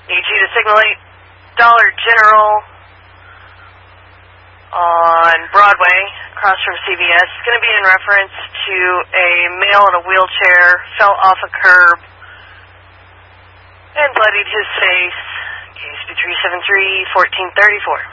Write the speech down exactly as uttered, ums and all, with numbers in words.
Need you to signal eight Dollar General on Broadway, across from C V S. It's going to be in reference to a male in a wheelchair, fell off a curb, and bloodied his face. Case two three seven three, one four three four.